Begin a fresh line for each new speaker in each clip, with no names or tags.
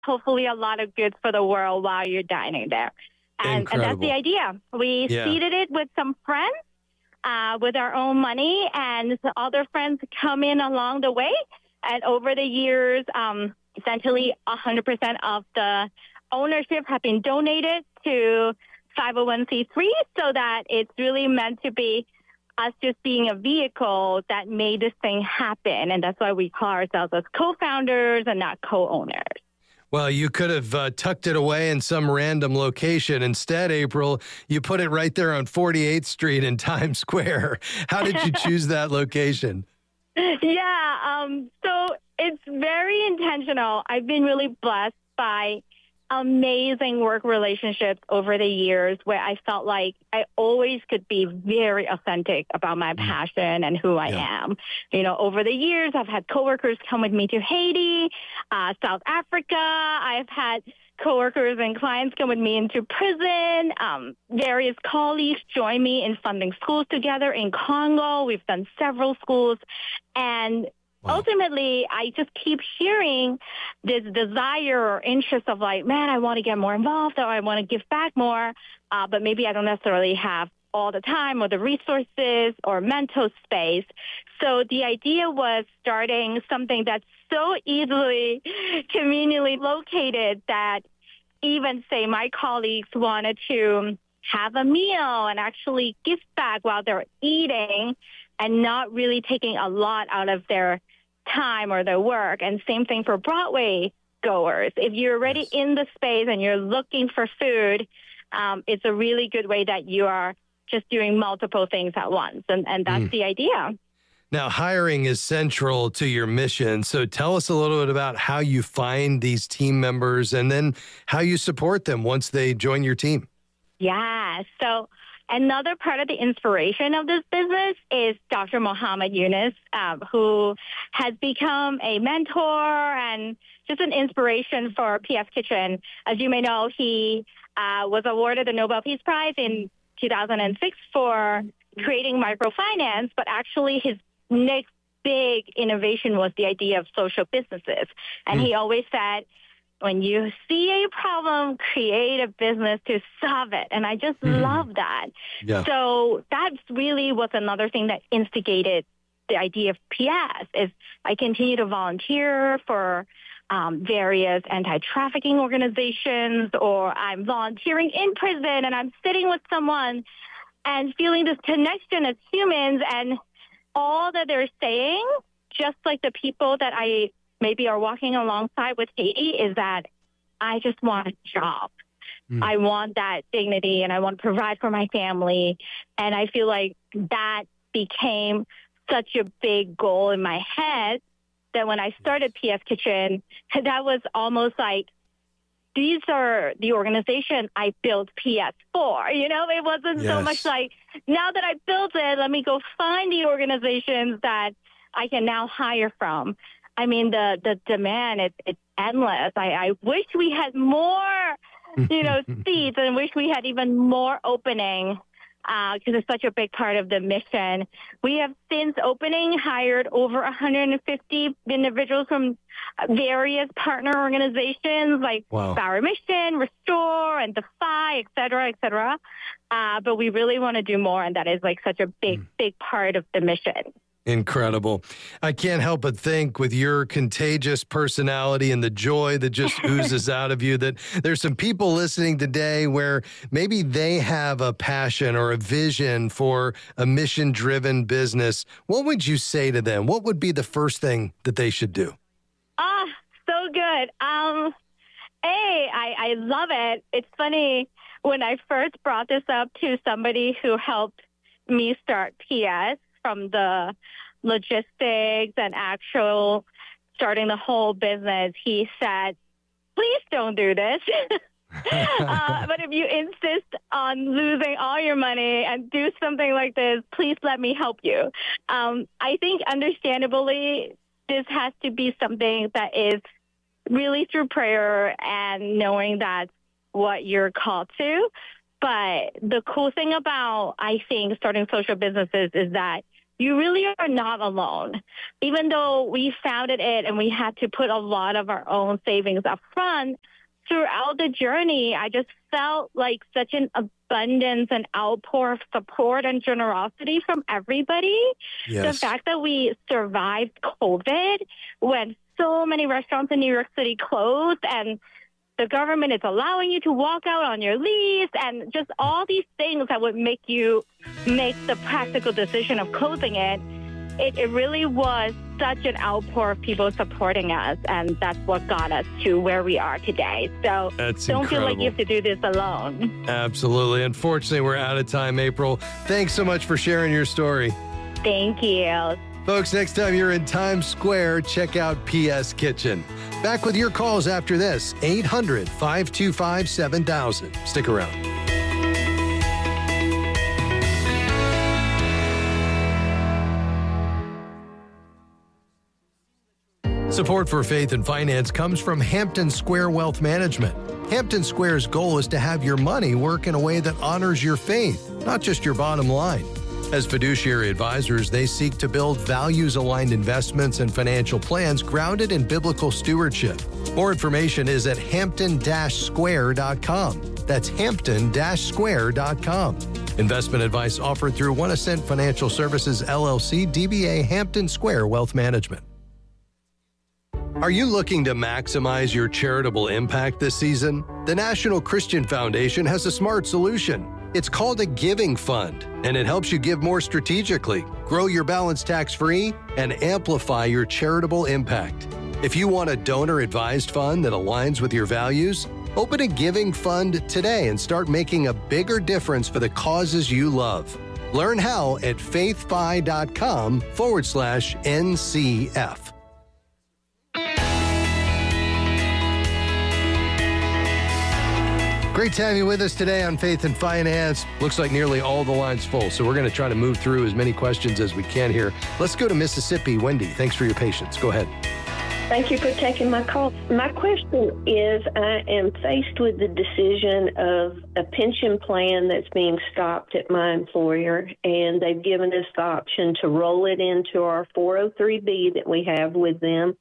hopefully a lot of goods for the world while you're dining there. And that's the idea. We seeded it with some friends, with our own money, and the other friends come in along the way. And over the years, essentially 100% of the ownership have been donated to 501c3, so that it's really meant to be us just being a vehicle that made this thing happen. And that's why we call ourselves as co-founders and not co-owners.
Well, you could have tucked it away in some random location. Instead, April, you put it right there on 48th Street in Times Square. How did you choose that location?
Yeah, so it's very intentional. I've been really blessed by amazing work relationships over the years where I felt like I always could be very authentic about my passion and who I am. You know, over the years, I've had coworkers come with me to Haiti, South Africa. I've had coworkers and clients come with me into prison. Various colleagues join me in funding schools together in Congo. We've done several schools. And ultimately, I just keep hearing this desire or interest of like, man, I want to get more involved, or I want to give back more, but maybe I don't necessarily have all the time or the resources or mental space. So the idea was starting something that's so easily, conveniently located that even, say, my colleagues wanted to have a meal and actually give back while they're eating and not really taking a lot out of their time or their work. And same thing for Broadway goers. If you're already in the space and you're looking for food, it's a really good way that you are just doing multiple things at once. And that's the idea.
Now, hiring is central to your mission. So tell us a little bit about how you find these team members and then how you support them once they join your team.
Yeah. So another part of the inspiration of this business is Dr. Mohammed Yunus, who has become a mentor and just an inspiration for PS Kitchen. As you may know, he was awarded the Nobel Peace Prize in 2006 for creating microfinance, but actually his next big innovation was the idea of social businesses. And he always said, when you see a problem, create a business to solve it. And I just love that. Yeah. So that really was another thing that instigated the idea of PS. Is I continue to volunteer for various anti-trafficking organizations, or I'm volunteering in prison and I'm sitting with someone and feeling this connection as humans, and all that they're saying, just like the people that I maybe are walking alongside with Haiti, is that I just want a job. I want that dignity and I want to provide for my family. And I feel like that became such a big goal in my head that when I started PS Kitchen, that was almost like, these are the organization I built PS for. You know, it wasn't so much like, now that I built it, let me go find the organizations that I can now hire from. I mean, the demand, it's endless. I wish we had more, seats, and wish we had even more opening, because it's such a big part of the mission. We have since opening hired over 150 individuals from various partner organizations like Our Mission, Restore, and Defy, et cetera, et cetera. But we really want to do more, and that is like such a big part of the mission.
Incredible. I can't help but think, with your contagious personality and the joy that just oozes out of you, that there's some people listening today where maybe they have a passion or a vision for a mission-driven business. What would you say to them? What would be the first thing that they should do?
So good. I love it. It's funny, when I first brought this up to somebody who helped me start PS, from the logistics and actual starting the whole business, he said, please don't do this. But if you insist on losing all your money and do something like this, please let me help you. I think understandably, this has to be something that is really through prayer and knowing that's what you're called to. But the cool thing about, I think, starting social businesses is that you really are not alone. Even though we founded it and we had to put a lot of our own savings up front, throughout the journey, I just felt like such an abundance and outpour of support and generosity from everybody.
Yes.
The fact that we survived COVID when so many restaurants in New York City closed and the government is allowing you to walk out on your lease and just all these things that would make you make the practical decision of closing it. It really was such an outpour of people supporting us, and that's what got us to where we are today. So don't feel like you have to do this alone.
Absolutely. Unfortunately, we're out of time, April. Thanks so much for sharing your story.
Thank you.
Folks, next time you're in Times Square, check out PS Kitchen. Back with your calls after this, 800-525-7000. Stick around. Support for Faith and Finance comes from Hampton Square Wealth Management. Hampton Square's goal is to have your money work in a way that honors your faith, not just your bottom line. As fiduciary advisors, they seek to build values-aligned investments and financial plans grounded in biblical stewardship. More information is at hampton-square.com. That's hampton-square.com. Investment advice offered through One Ascent Financial Services, LLC, DBA Hampton Square Wealth Management. Are you looking to maximize your charitable impact this season? The National Christian Foundation has a smart solution. It's called a giving fund, and it helps you give more strategically, grow your balance tax-free, and amplify your charitable impact. If you want a donor-advised fund that aligns with your values, open a giving fund today and start making a bigger difference for the causes you love. Learn how at faithfi.com/NCF. Great to have you with us today on Faith and Finance. Looks like nearly all the lines full, so we're going to try to move through as many questions as we can here. Let's go to Mississippi. Wendy, thanks for your patience. Go ahead.
Thank you for taking my call. My question is, I am faced with the decision of a pension plan that's being stopped at my employer, and they've given us the option to roll it into our 403B that we have with them,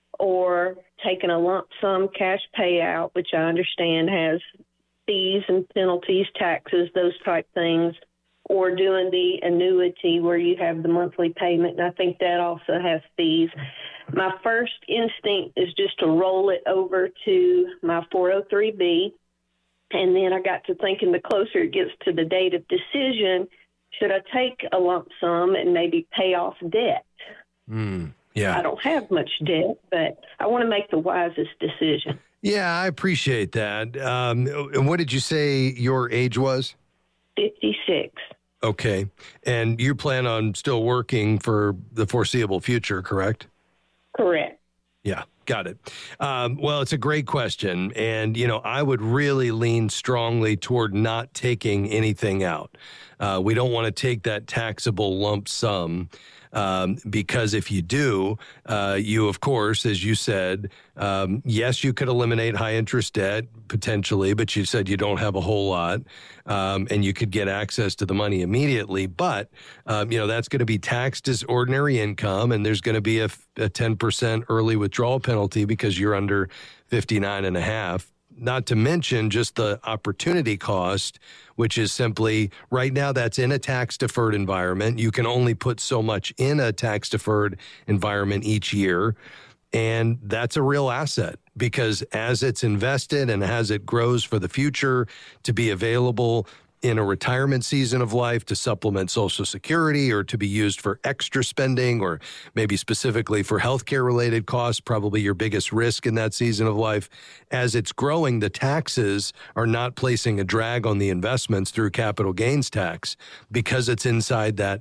or taking a lump sum cash payout, which I understand has fees and penalties, taxes, those type things, or doing the annuity where you have the monthly payment, and I think that also has fees. My first instinct is just to roll it over to my 403B, and then I got to thinking the closer it gets to the date of decision, should I take a lump sum and maybe pay off debt?
Yeah.
I don't have much debt, but I want to make the wisest decision.
Yeah, I appreciate that. And what did you say your age was?
56.
Okay. And you plan on still working for the foreseeable future, correct?
Correct.
Yeah, got it. Well, it's a great question. And, I would really lean strongly toward not taking anything out. We don't want to take that taxable lump sum. Because if you do, you, of course, as you said, yes, you could eliminate high interest debt potentially, but you said you don't have a whole lot, and you could get access to the money immediately. But, that's going to be taxed as ordinary income, and there's going to be a 10% early withdrawal penalty because you're under 59 and a half. Not to mention just the opportunity cost, which is simply right now that's in a tax-deferred environment. You can only put so much in a tax-deferred environment each year. And that's a real asset because as it's invested and as it grows for the future to be available in a retirement season of life to supplement Social Security or to be used for extra spending or maybe specifically for healthcare related costs, probably your biggest risk in that season of life. As it's growing, the taxes are not placing a drag on the investments through capital gains tax because it's inside that,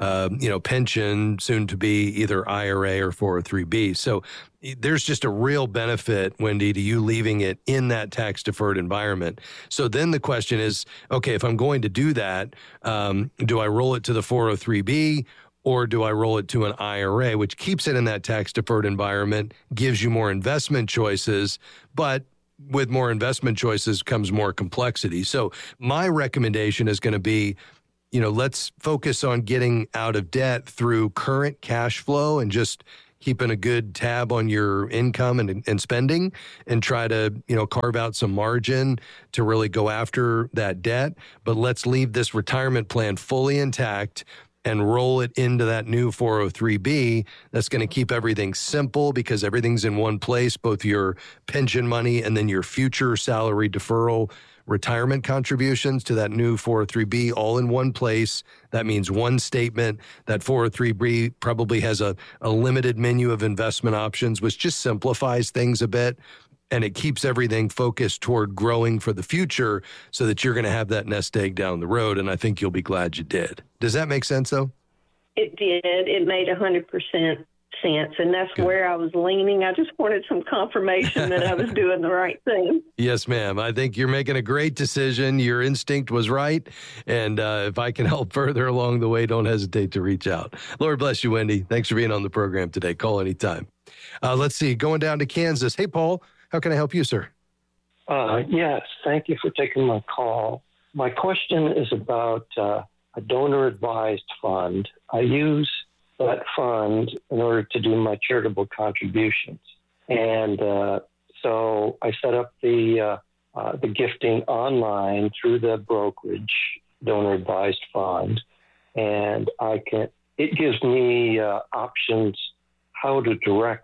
pension, soon to be either IRA or 403B. So there's just a real benefit, Wendy, to you leaving it in that tax-deferred environment. So then the question is, okay, if I'm going to do that, do I roll it to the 403B or do I roll it to an IRA, which keeps it in that tax-deferred environment, gives you more investment choices, but with more investment choices comes more complexity. So my recommendation is going to be let's focus on getting out of debt through current cash flow and just keeping a good tab on your income and spending, and try to, carve out some margin to really go after that debt. But let's leave this retirement plan fully intact and roll it into that new 403B. That's going to keep everything simple because everything's in one place, both your pension money and then your future salary deferral retirement contributions to that new 403B all in one place. That means one statement. That 403B probably has a limited menu of investment options, which just simplifies things a bit. And it keeps everything focused toward growing for the future so that you're going to have that nest egg down the road. And I think you'll be glad you did. Does that make sense, though?
It did. It made 100% sense. And that's
Good.
where I was leaning. I just wanted some confirmation that I was doing the right thing.
Yes, ma'am. I think you're making a great decision. Your instinct was right. And if I can help further along the way, don't hesitate to reach out. Lord bless you, Wendy. Thanks for being on the program today. Call anytime. Let's see. Going down to Kansas. Hey, Paul. How can I help you, sir?
Yes, thank you for taking my call. My question is about a donor-advised fund. I use that fund in order to do my charitable contributions. And so I set up the gifting online through the brokerage donor-advised fund. And it gives me options how to direct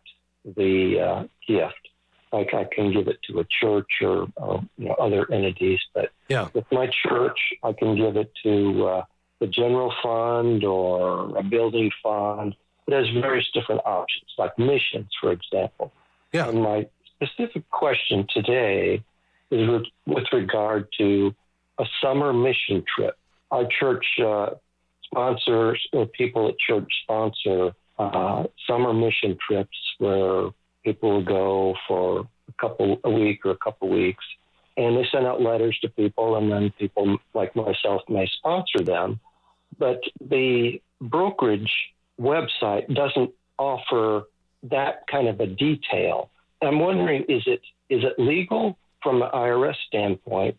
the gift. Like I can give it to a church or other entities, but with my church, I can give it to the general fund or a building fund. It has various different options, like missions, for example.
Yeah.
And my specific question today is with regard to a summer mission trip. Our church sponsors, or people at church sponsor summer mission trips where people will go for a week or a couple weeks, and they send out letters to people, and then people like myself may sponsor them. But the brokerage website doesn't offer that kind of a detail. I'm wondering, is it legal from an IRS standpoint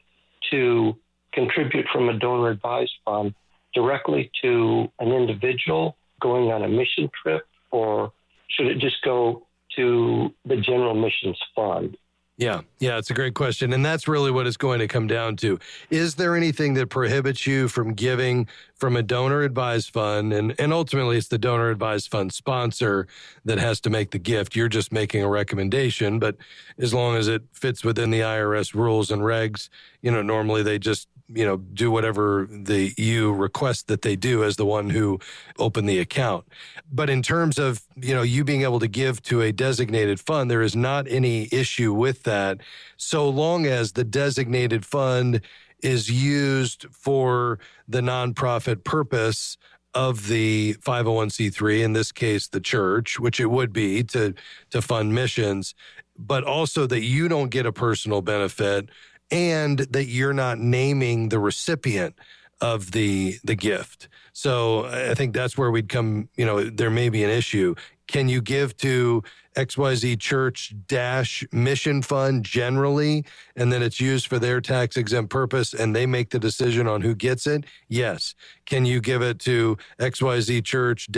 to contribute from a donor advised fund directly to an individual going on a mission trip, or should it just go to the general missions fund?
Yeah, it's a great question. And that's really what it's going to come down to. Is there anything that prohibits you from giving from a donor-advised fund? And ultimately, it's the donor-advised fund sponsor that has to make the gift. You're just making a recommendation. But as long as it fits within the IRS rules and regs, normally they just do whatever you request that they do as the one who opened the account. But in terms of, you being able to give to a designated fund, there is not any issue with that, so long as the designated fund is used for the nonprofit purpose of the 501c3, in this case, the church, which it would be to fund missions, but also that you don't get a personal benefit and that you're not naming the recipient of the gift. So I think that's where we'd come, there may be an issue. Can you give to XYZ Church Mission Fund generally, and then it's used for their tax exempt purpose and they make the decision on who gets it? Yes. Can you give it to XYZ Church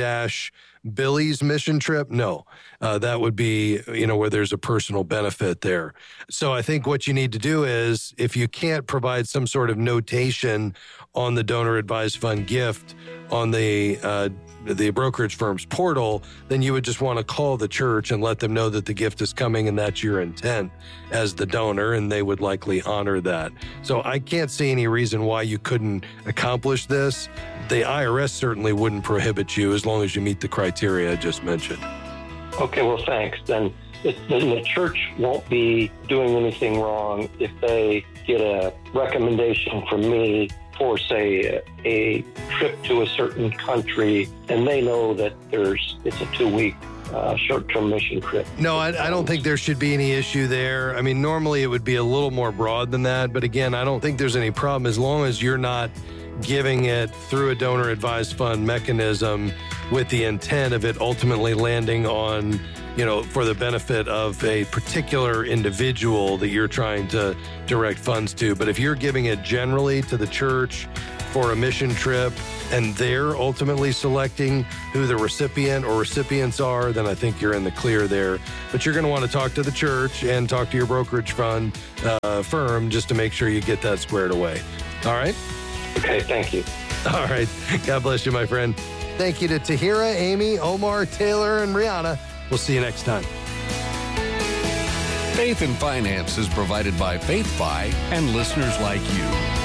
Billy's mission trip? No. That would be, where there's a personal benefit there. So I think what you need to do is, if you can't provide some sort of notation on the donor advised fund gift on the brokerage firm's portal, then you would just want to call the church and let them know that the gift is coming and that's your intent as the donor, and they would likely honor that. So I can't see any reason why you couldn't accomplish this. The IRS certainly wouldn't prohibit you as long as you meet the criteria I just mentioned.
Okay, well, thanks. Then the church won't be doing anything wrong if they get a recommendation from me for, say, a trip to a certain country, and they know that it's a 2-week short-term mission trip.
No, I don't think there should be any issue there. I mean, normally it would be a little more broad than that, but again, I don't think there's any problem as long as you're not giving it through a donor advised fund mechanism with the intent of it ultimately landing on, for the benefit of a particular individual that you're trying to direct funds to. But if you're giving it generally to the church for a mission trip and they're ultimately selecting who the recipient or recipients are, then I think you're in the clear there. But you're going to want to talk to the church and talk to your brokerage firm just to make sure you get that squared away. All right?
Okay, thank you.
All right. God bless you, my friend. Thank you to Tahira, Amy, Omar, Taylor, and Rihanna. We'll see you next time.
Faith and Finance is provided by FaithFi and listeners like you.